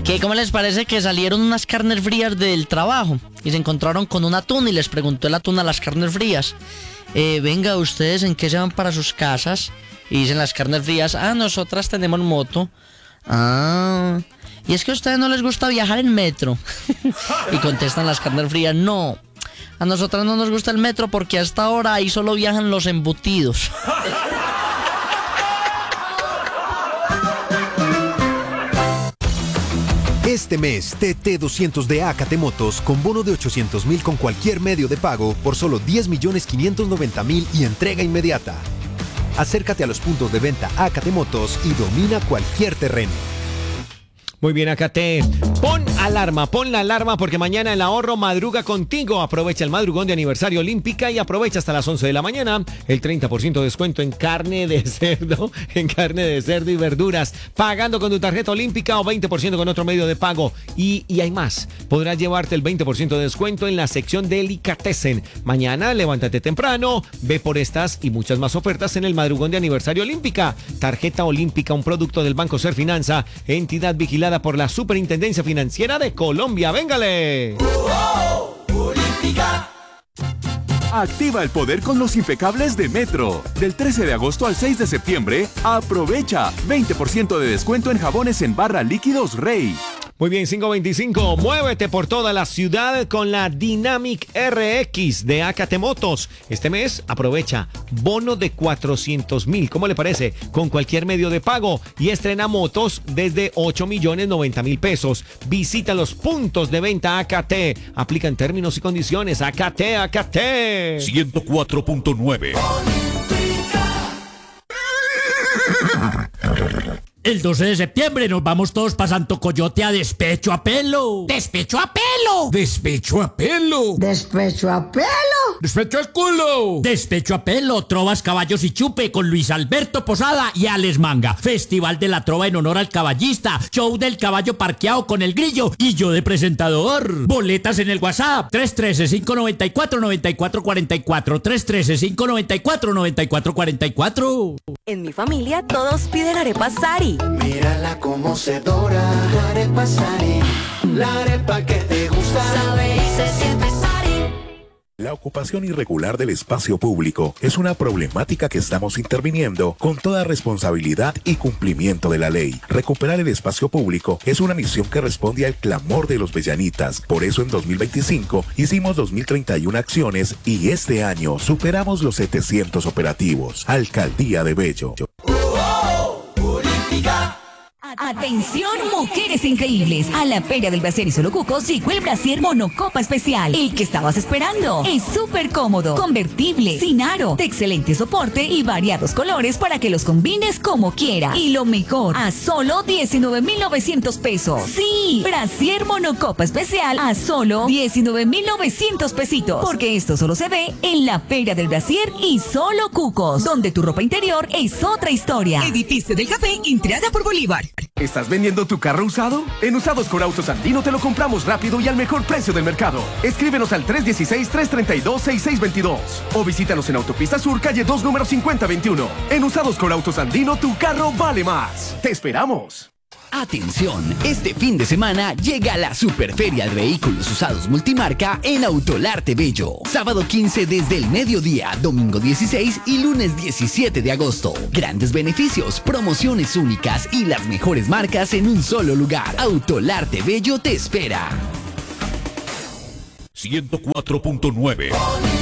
¿Cómo les parece que salieron unas carnes frías del trabajo y se encontraron con un atún y les preguntó el atún a las carnes frías? Venga, ¿ustedes en qué se van para sus casas? Y dicen las carnes frías, nosotras tenemos moto. Y es que a ustedes no les gusta viajar en metro. Y contestan las carnes frías, no, a nosotras no nos gusta el metro porque hasta ahora ahí solo viajan los embutidos. Este mes, TT200 de AKT Motos con bono de 800.000 con cualquier medio de pago por solo 10.590.000 y entrega inmediata. Acércate a los puntos de venta AKT Motos y domina cualquier terreno. Muy bien, AKT. Pon la alarma porque mañana el ahorro madruga contigo. Aprovecha el madrugón de aniversario Olímpica y aprovecha hasta las 11 de la mañana el 30% de descuento en carne de cerdo y verduras, pagando con tu tarjeta Olímpica o 20% con otro medio de pago. Y hay más. Podrás llevarte el 20% de descuento en la sección Delicatessen. Mañana levántate temprano, ve por estas y muchas más ofertas en el madrugón de aniversario Olímpica. Tarjeta Olímpica, un producto del Banco Serfinanza, entidad vigilada por la Superintendencia Financiera de Colombia. ¡Véngale! Olímpica. Activa el poder con los impecables de Metro. Del 13 de agosto al 6 de septiembre, aprovecha 20% de descuento en jabones en barra líquidos Rey. Muy bien, 525. Muévete por toda la ciudad con la Dynamic RX de AKT Motos. Este mes aprovecha bono de 400.000. ¿Cómo le parece? Con cualquier medio de pago y estrena motos desde 8.090.000 pesos. Visita los puntos de venta AKT. Aplican términos y condiciones. AKT. 104.9. El 12 de septiembre nos vamos todos para Santo Coyote a despecho a pelo. ¡Despecho a pelo! ¡Despecho a pelo! ¡Despecho a pelo! ¡Despecho al culo! Despecho a pelo, trovas, caballos y chupe con Luis Alberto Posada y Alex Manga. Festival de la trova en honor al caballista. Show del caballo parqueado con el grillo y yo de presentador. Boletas en el WhatsApp 313-594-9444. 313-594-9444. En mi familia todos piden arepa Sari. Mírala como se dora, tu arepa Sari, la arepa que te gusta, sabe y se siente Sari. La ocupación irregular del espacio público es una problemática que estamos interviniendo con toda responsabilidad y cumplimiento de la ley. Recuperar el espacio público es una misión que responde al clamor de los bellanitas. Por eso en 2025 hicimos 2031 acciones y este año superamos los 700 operativos. Alcaldía de Bello. Atención, mujeres increíbles. A la Feria del Brasier y Solo Cucos llegó el Brasier Monocopa Especial. El que estabas esperando. Es súper cómodo, convertible, sin aro, de excelente soporte y variados colores para que los combines como quieras. Y lo mejor, a solo 19.900 pesos. Sí, Brasier Monocopa Especial a solo 19.900 pesitos. Porque esto solo se ve en la Feria del Brasier y Solo Cucos, donde tu ropa interior es otra historia. Edificio del Café, entrada por Bolívar. ¿Estás vendiendo tu carro usado? En Usados con Autos Andino te lo compramos rápido y al mejor precio del mercado. Escríbenos al 316-332-6622 o visítanos en Autopista Sur, calle 2, número 5021. En Usados con Autos Andino, tu carro vale más. ¡Te esperamos! Atención, este fin de semana llega la Superferia de Vehículos Usados Multimarca en Autolarte Bello. Sábado 15 desde el mediodía, domingo 16 y lunes 17 de agosto. Grandes beneficios, promociones únicas y las mejores marcas en un solo lugar. Autolarte Bello te espera. 104.9.